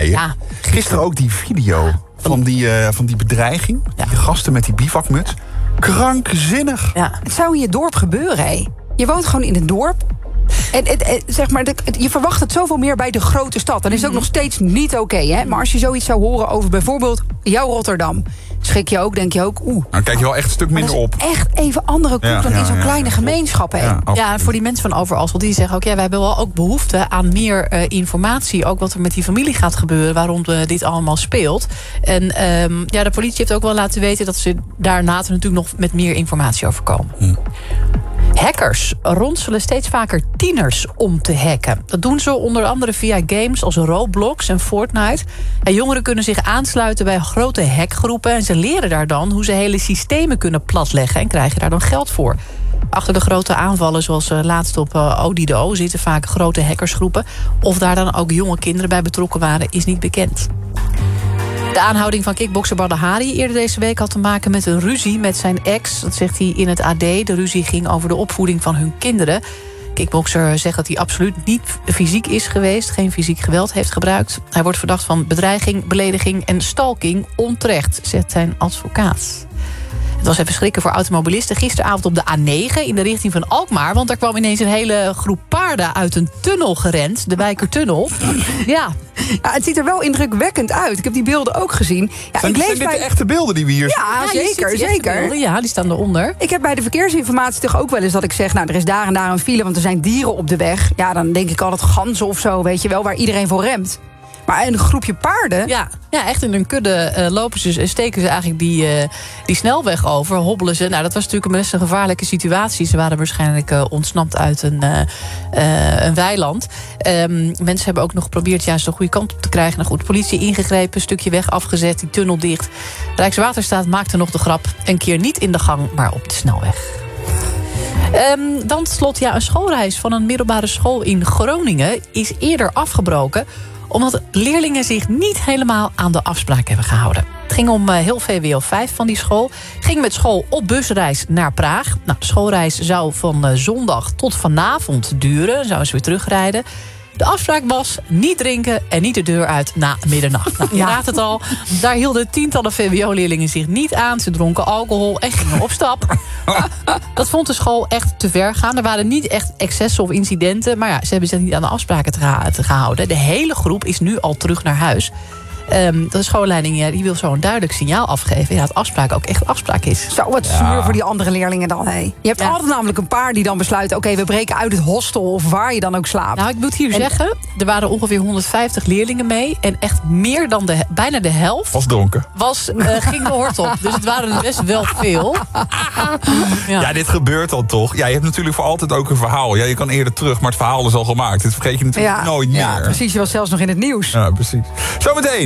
voorbij. Ja, Gisteren ook die video van die bedreiging. Ja. Die gasten met die bivakmuts. Krankzinnig. Ja. Het zou in je dorp gebeuren, hé. Je woont gewoon in een dorp. En zeg maar, je verwacht het zoveel meer bij de grote stad. Dan is het ook nog steeds niet oké, hè? Maar als je zoiets zou horen over bijvoorbeeld jouw Rotterdam, schrik je ook, denk je ook, Dan kijk je wel echt een stuk minder op. echt even andere koek dan in zo'n kleine gemeenschap, hè? Ja, en voor die mensen van Overasselt, die zeggen ook, ja, wij hebben wel ook behoefte aan meer informatie. Ook wat er met die familie gaat gebeuren, waarom dit allemaal speelt. En de politie heeft ook wel laten weten dat ze daar later natuurlijk nog met meer informatie over komen. Hackers ronselen steeds vaker tieners om te hacken. Dat doen ze onder andere via games als Roblox en Fortnite. En jongeren kunnen zich aansluiten bij grote hackgroepen en ze leren daar dan hoe ze hele systemen kunnen platleggen en krijgen daar dan geld voor. Achter de grote aanvallen, zoals laatst op Odido, zitten vaak grote hackersgroepen. Of daar dan ook jonge kinderen bij betrokken waren, is niet bekend. De aanhouding van kickbokser Badr Hari eerder deze week had te maken met een ruzie met zijn ex. Dat zegt hij in het AD. De ruzie ging over de opvoeding van hun kinderen. Kickbokser zegt dat hij absoluut niet fysiek is geweest, geen fysiek geweld heeft gebruikt. Hij wordt verdacht van bedreiging, belediging en stalking onterecht, zegt zijn advocaat. Het was even schrikken voor automobilisten. Gisteravond op de A9 in de richting van Alkmaar. Want daar kwam ineens een hele groep paarden uit een tunnel gerend. De Wijkertunnel. Ja. Ja, het ziet er wel indrukwekkend uit. Ik heb die beelden ook gezien. Ja, Zijn dit de echte beelden die we hier zien? Ja, zeker. Ja, die staan eronder. Ik heb bij de verkeersinformatie toch ook wel eens dat ik zeg, nou, er is daar en daar een file, want er zijn dieren op de weg. Ja, dan denk ik altijd ganzen of zo, weet je wel, waar iedereen voor remt. Maar een groepje paarden... Ja, echt in een kudde lopen ze en steken ze eigenlijk die snelweg over, hobbelen ze. Nou, dat was natuurlijk best een gevaarlijke situatie. Ze waren waarschijnlijk ontsnapt uit een weiland. Mensen hebben ook nog geprobeerd juist de goede kant op te krijgen. Nou goed, politie ingegrepen, een stukje weg afgezet, die tunnel dicht. Rijkswaterstaat maakte nog de grap, een keer niet in de gang, maar op de snelweg. Dan tot slot, een schoolreis van een middelbare school in Groningen is eerder afgebroken, omdat leerlingen zich niet helemaal aan de afspraak hebben gehouden. Het ging om heel VWO 5 van die school. Ging met school op busreis naar Praag. Nou, de schoolreis zou van zondag tot vanavond duren. Dan zouden ze weer terugrijden. De afspraak was niet drinken en niet de deur uit na middernacht. Nou, je raadt het al, daar hielden tientallen VWO-leerlingen zich niet aan. Ze dronken alcohol en gingen op stap. Dat vond de school echt te ver gaan. Er waren niet echt excessen of incidenten, maar ze hebben zich niet aan de afspraken te gehouden. De hele groep is nu al terug naar huis. De schoolleiding die wil zo een duidelijk signaal afgeven. Ja, dat afspraak ook echt afspraak is. Zo, wat zuur voor die andere leerlingen dan. Hé. Je hebt altijd namelijk een paar die dan besluiten, oké, we breken uit het hostel of waar je dan ook slaapt. Nou, ik moet hier zeggen, er waren ongeveer 150 leerlingen mee. En echt meer dan bijna de helft was dronken. Ging de hort op. Dus het waren er best wel veel. Ja, dit gebeurt dan toch. Ja, je hebt natuurlijk voor altijd ook een verhaal. Ja, je kan eerder terug, maar het verhaal is al gemaakt. Dit vergeet je natuurlijk nooit meer. Ja, precies. Je was zelfs nog in het nieuws. Ja, precies. Zometeen